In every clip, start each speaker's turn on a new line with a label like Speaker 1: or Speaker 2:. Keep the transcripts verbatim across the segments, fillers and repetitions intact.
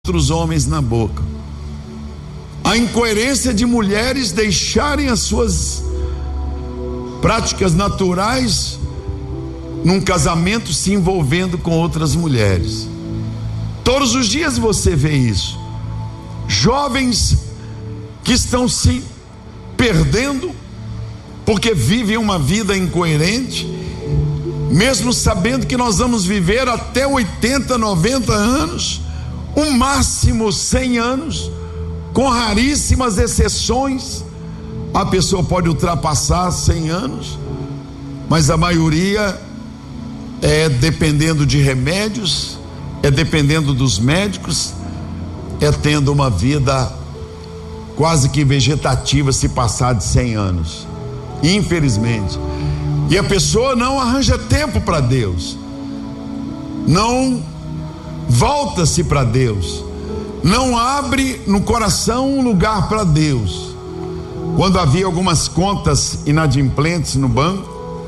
Speaker 1: outros homens na boca. A incoerência de mulheres deixarem as suas práticas naturais num casamento se envolvendo com outras mulheres. Todos os dias você vê isso. Jovens que estão se perdendo porque vivem uma vida incoerente, mesmo sabendo que nós vamos viver até oitenta, noventa anos, o máximo cem anos, com raríssimas exceções. A pessoa pode ultrapassar cem anos, mas a maioria é dependendo de remédios, é dependendo dos médicos, é tendo uma vida quase que vegetativa se passar de cem anos, infelizmente. E a pessoa não arranja tempo para Deus, não volta-se para Deus, não abre no coração um lugar para Deus. Quando havia algumas contas inadimplentes no banco,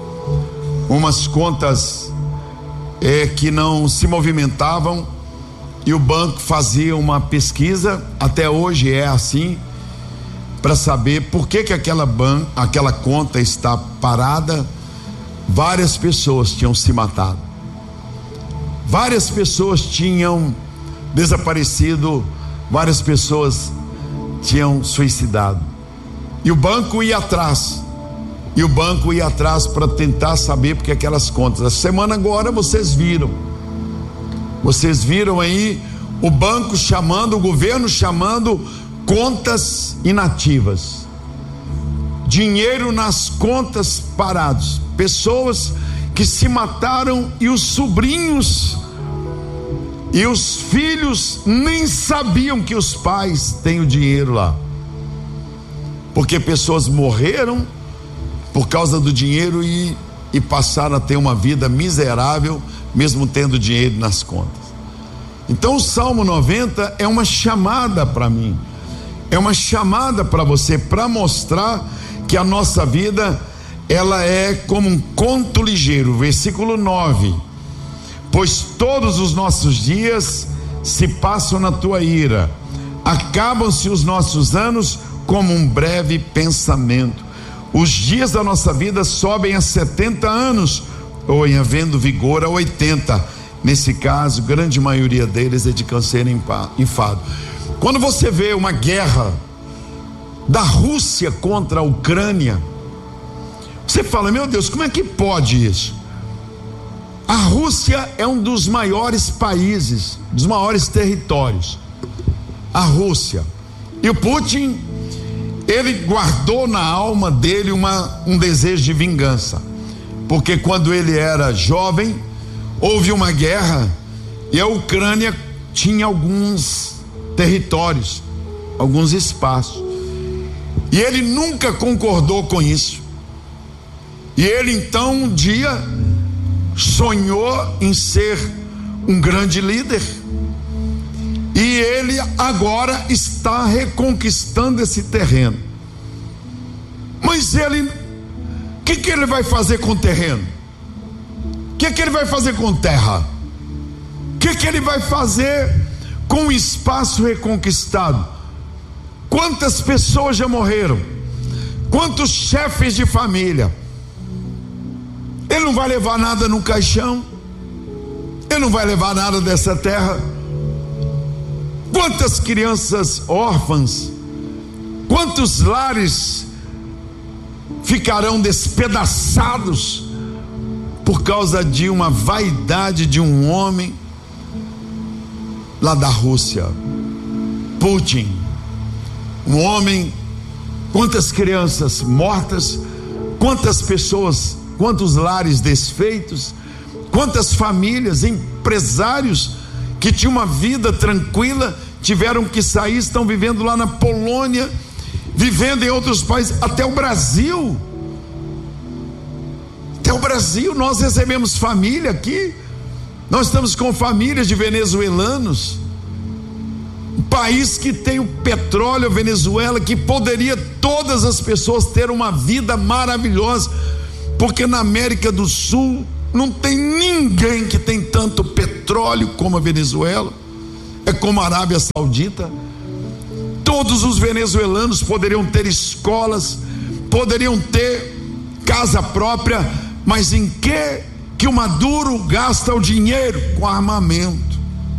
Speaker 1: umas contas é, que não se movimentavam, e o banco fazia uma pesquisa, até hoje é assim, para saber por que que aquela, ban, aquela conta está parada. Várias pessoas tinham se matado, várias pessoas tinham desaparecido, várias pessoas tinham suicidado, e o banco ia atrás, e o banco ia atrás para tentar saber porque aquelas contas. A semana agora vocês viram, vocês viram aí o banco chamando, o governo chamando contas inativas, dinheiro nas contas parados, pessoas que se mataram e os sobrinhos e os filhos nem sabiam que os pais têm o dinheiro lá, porque pessoas morreram por causa do dinheiro e, e passaram a ter uma vida miserável, mesmo tendo dinheiro nas contas. Então o Salmo noventa é uma chamada para mim, é uma chamada para você, para mostrar que a nossa vida, ela é como um conto ligeiro. Versículo nove: pois todos os nossos dias se passam na tua ira, acabam-se os nossos anos como um breve pensamento. Os dias da nossa vida sobem a setenta anos, ou em havendo vigor a oitenta. Nesse caso, grande maioria deles é de câncer enfado. Quando você vê uma guerra da Rússia contra a Ucrânia, você fala: meu Deus, como é que pode isso? A Rússia é um dos maiores países, dos maiores territórios, a Rússia. E o Putin, ele guardou na alma dele uma, um desejo de vingança, porque quando ele era jovem, houve uma guerra e a Ucrânia tinha alguns territórios, alguns espaços, e ele nunca concordou com isso. E ele então um dia sonhou em ser um grande líder, e ele agora está reconquistando esse terreno. Mas ele, o que que ele vai fazer com o terreno? O que que ele vai fazer com terra? O que que ele vai fazer com o espaço reconquistado? Quantas pessoas já morreram? Quantos chefes de família? Ele não vai levar nada no caixão, ele não vai levar nada dessa terra. Quantas crianças órfãs, quantos lares ficarão despedaçados por causa de uma vaidade de um homem lá da Rússia, Putin, um homem. Quantas crianças mortas, quantas pessoas, quantos lares desfeitos, quantas famílias, empresários que tinham uma vida tranquila, tiveram que sair, estão vivendo lá na Polônia, vivendo em outros países, até o Brasil. Até o Brasil, nós recebemos família aqui, nós estamos com famílias de venezuelanos, um país que tem o petróleo, a Venezuela, que poderia todas as pessoas ter uma vida maravilhosa, porque na América do Sul não tem ninguém que tem tanto petróleo como a Venezuela. é como a Arábia Saudita. Todos os venezuelanos poderiam ter escolas, poderiam ter casa própria, mas em que que o Maduro gasta o dinheiro? Com armamento.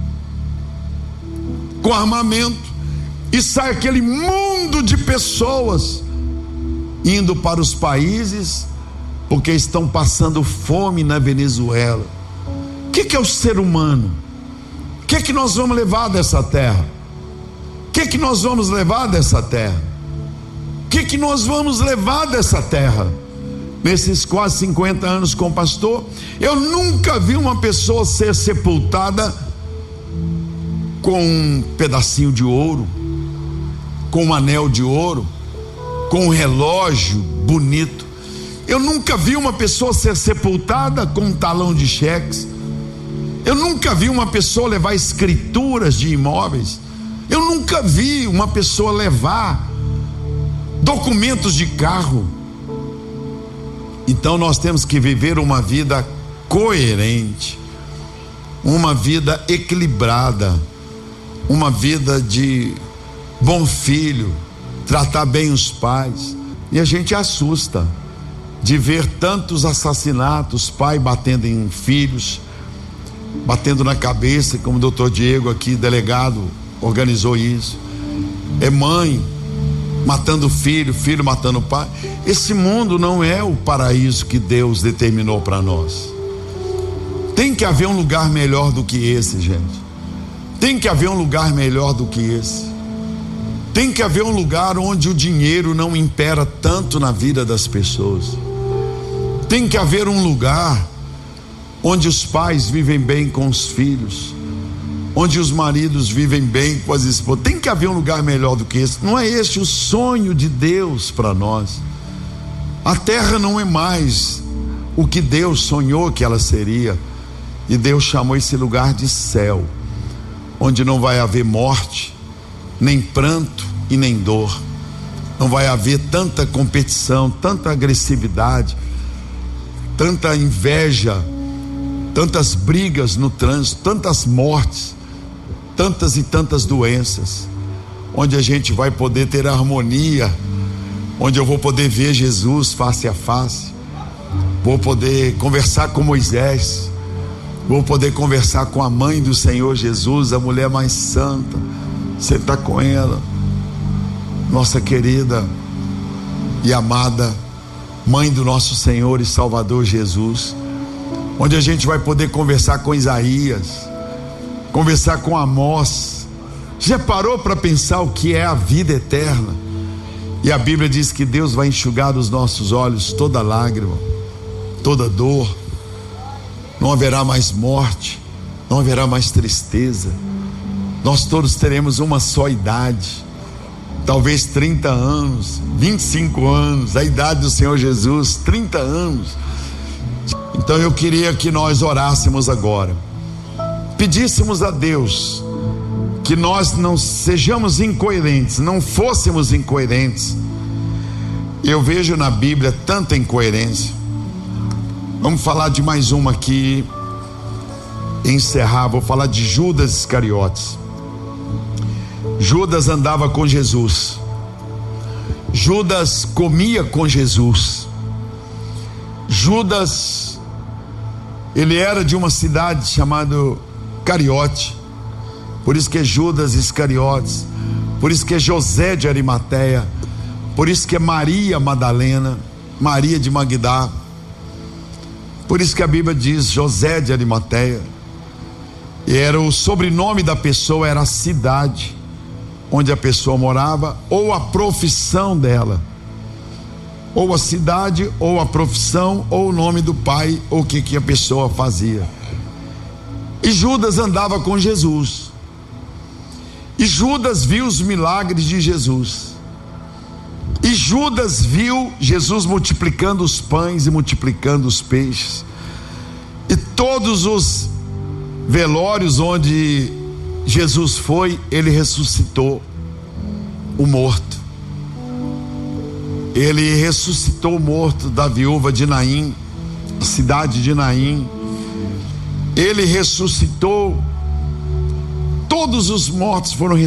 Speaker 1: Com armamento. E sai aquele mundo de pessoas indo para os países porque estão passando fome na Venezuela. O que, que é o ser humano? O que, que nós vamos levar dessa terra? O que, que nós vamos levar dessa terra? O que, que nós vamos levar dessa terra? Nesses quase cinquenta anos como pastor, eu nunca vi uma pessoa ser sepultada com um pedacinho de ouro, com um anel de ouro, com um relógio bonito. Eu nunca vi uma pessoa ser sepultada com um talão de cheques. Eu nunca vi uma pessoa levar escrituras de imóveis. Eu nunca vi uma pessoa levar documentos de carro. Então nós temos que viver uma vida coerente, uma vida equilibrada, uma vida de bom filho, tratar bem os pais. E a gente assusta de ver tantos assassinatos, pai batendo em filhos, batendo na cabeça, como o doutor Diego aqui, delegado, organizou isso. É mãe matando filho, filho matando pai. Esse mundo não é o paraíso que Deus determinou para nós. Tem que haver um lugar melhor do que esse, gente. Tem que haver um lugar melhor do que esse. Tem que haver um lugar onde o dinheiro não impera tanto na vida das pessoas. Tem que haver um lugar onde os pais vivem bem com os filhos, onde os maridos vivem bem com as esposas. Tem que haver um lugar melhor do que esse. Não é esse o sonho de Deus para nós. A terra não é mais o que Deus sonhou que ela seria, e Deus chamou esse lugar de céu, onde não vai haver morte, nem pranto e nem dor. Não vai haver tanta competição, tanta agressividade, tanta inveja, tantas brigas no trânsito, tantas mortes, tantas e tantas doenças, onde a gente vai poder ter harmonia, onde eu vou poder ver Jesus face a face, vou poder conversar com Moisés, vou poder conversar com a mãe do Senhor Jesus, a mulher mais santa, sentar com ela, nossa querida e amada mãe do nosso Senhor e Salvador Jesus, onde a gente vai poder conversar com Isaías, conversar com Amós. Já parou para pensar o que é a vida eterna? E a Bíblia diz que Deus vai enxugar dos nossos olhos toda lágrima, toda dor. Não haverá mais morte, não haverá mais tristeza. Nós todos teremos uma só idade, talvez trinta anos, vinte e cinco anos, a idade do Senhor Jesus, trinta anos. Então eu queria que nós orássemos agora, pedíssemos a Deus que nós não sejamos incoerentes, não fôssemos incoerentes. Eu vejo na Bíblia tanta incoerência. Vamos falar de mais uma aqui, encerrar. Vou falar de Judas Iscariotes. Judas andava com Jesus, Judas comia com Jesus, Judas, ele era de uma cidade chamada Cariote, por isso que é Judas Iscariotes, por isso que é José de Arimateia, por isso que é Maria Madalena, Maria de Magdá, por isso que a Bíblia diz José de Arimateia. E era o sobrenome da pessoa, era a cidade onde a pessoa morava, ou a profissão dela, ou a cidade, ou a profissão, ou o nome do pai, ou o que que a pessoa fazia. E Judas andava com Jesus, e Judas viu os milagres de Jesus, e Judas viu Jesus multiplicando os pães e multiplicando os peixes, e todos os velórios onde Jesus foi, ele ressuscitou o morto. Ele ressuscitou o morto da viúva de Naim, a cidade de Naim. Ele ressuscitou todos os mortos foram